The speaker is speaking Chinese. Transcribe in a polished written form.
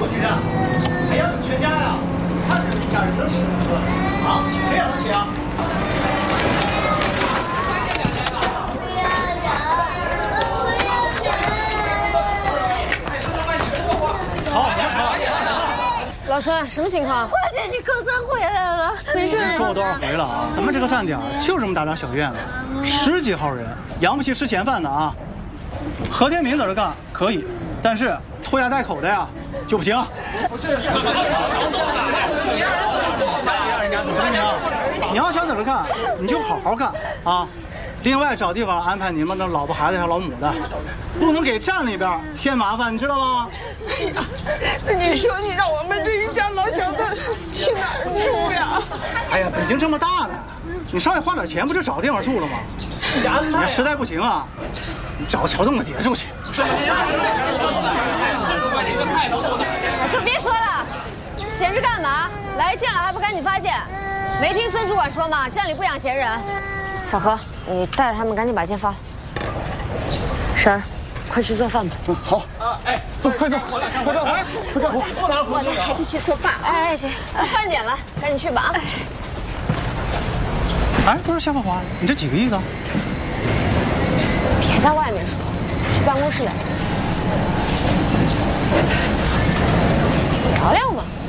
急的。哎呀，全家呀，看着一家人能吃能喝啊，谁养得起啊？ 老孙，什么情况？ 花姐，你可算回来了，没事。 说过多少回了啊？咱们这个站点就这么大张小院子，10几号人，养不起吃闲饭的啊。何天明在这干可以，但是拖家带口的呀就不行。不是，你要想在这干，你就好好干啊。另外找地方安排你们的老婆孩子还有老母的，不能给站里边添麻烦，你知道吗？ 哎呀，那你说你让我们这一家老小的去哪儿住呀？ 哎呀，北京这么大呢，你稍微花点钱不就找地方住了吗？你实在不行啊，你找桥洞的姐住去。 就别说了，闲着干嘛？来见了还不赶紧发现？没听孙主管说吗？站里不养闲人。小何，你带着他们赶紧把剑放了。婶儿，快去做饭吧。 好。哎，走，快走，快干活，快干活，不能我带孩子去做饭。 哎，行，饭点了，赶紧去吧啊。 哎，不是夏芳华，你这几个意思啊？ 别在外面说，去办公室聊聊嘛。